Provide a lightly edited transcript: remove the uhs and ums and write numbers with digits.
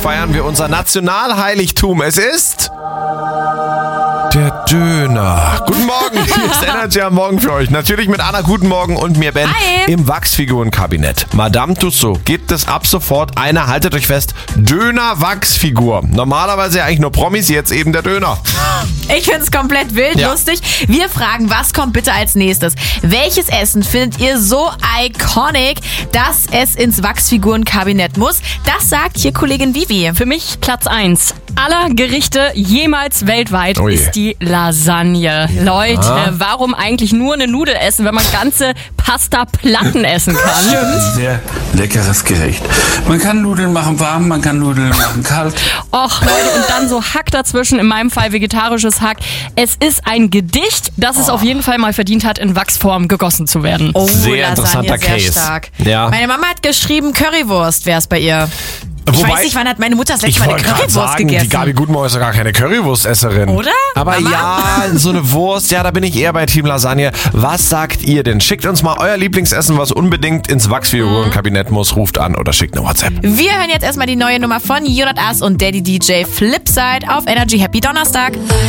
feiern wir unser Nationalheiligtum. Es ist der Döner. Guten Morgen, hier ist Energy am Morgen für euch. Natürlich mit Anna, guten Morgen und mir Ben. Hi. Im Wachsfigurenkabinett. Madame Tussauds gibt es ab sofort eine, haltet euch fest, Döner-Wachsfigur. Normalerweise ja eigentlich nur Promis, jetzt eben der Döner. Ich find's komplett wild, Ja. lustig. Wir fragen, was kommt bitte als nächstes? Welches Essen findet ihr so iconic, dass es ins Wachsfigurenkabinett muss? Das sagt hier Kollegin Vivi. Für mich Platz 1 aller Gerichte jemals weltweit Oh je. ist die Lasagne. Leute, warum eigentlich nur eine Nudel essen, wenn man ganze Pasta-Platten essen kann? Ein sehr leckeres Gericht. Man kann Nudeln machen warm, man kann Nudeln machen kalt. Och Leute, und dann so Hack dazwischen, in meinem Fall vegetarisches Hack. Es ist ein Gedicht, das es auf jeden Fall mal verdient hat, in Wachsform gegossen zu werden. Oh, Sehr interessanter Lasagne, sehr Case. stark. Ja. Meine Mama hat geschrieben, Currywurst wär's bei ihr. Ich Wobei- weiß nicht, wann hat meine Mutter das letzte Ich Mal eine wollte gerade Currywurst sagen, gegessen? die Gabi Gutmorgen ist ja gar keine Currywurstesserin. Oder? Aber Mama? ja, so eine Wurst, ja, da bin ich eher bei Team Lasagne. Was sagt ihr denn? Schickt uns mal euer Lieblingsessen, was unbedingt ins Wachsfigurenkabinett muss. Ruft an oder schickt eine WhatsApp. Wir hören jetzt erstmal die neue Nummer von Jonas und Daddy DJ Flipside auf Energy. Happy Donnerstag.